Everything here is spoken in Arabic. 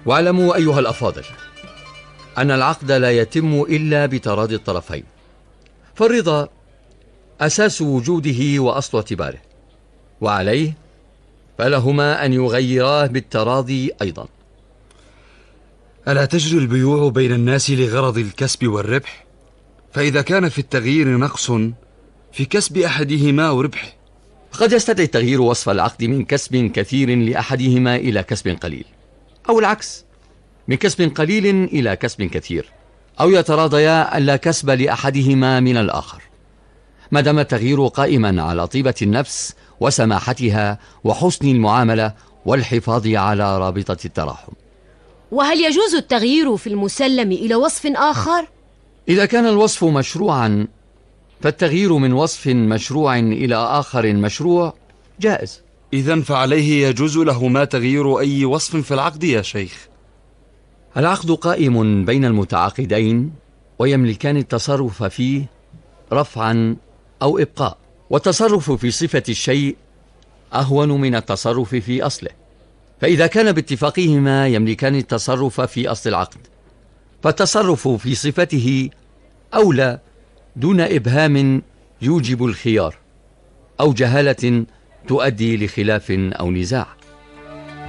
واعلموا أيها الأفاضل أن العقد لا يتم إلا بتراضي الطرفين، فالرضا أساس وجوده وأصل اعتباره، وعليه فلهما أن يغيراه بالتراضي أيضا. ألا تجري البيوع بين الناس لغرض الكسب والربح؟ فإذا كان في التغيير نقص في كسب أحدهما وربحه. قد يستدعي التغيير وصف العقد من كسب كثير لأحدهما إلى كسب قليل، أو العكس، من كسب قليل إلى كسب كثير، أو يتراضيا ألا كسب لأحدهما من الآخر، ما دام التغيير قائما على طيبة النفس وسماحتها وحسن المعاملة والحفاظ على رابطة التراحم. وهل يجوز التغيير في المسلم إلى وصف آخر؟ إذا كان الوصف مشروعا فالتغيير من وصف مشروع إلى آخر مشروع جائز. إذن فعليه يجوز لهما تغيير أي وصف في العقد يا شيخ. العقد قائم بين المتعاقدين ويملكان التصرف فيه رفعا أو إبقاء، والتصرف في صفة الشيء أهون من التصرف في أصله، فإذا كان باتفاقهما يملكان التصرف في أصل العقد فالتصرف في صفته أولى دون إبهام يوجب الخيار أو جهالة تؤدي لخلاف أو نزاع.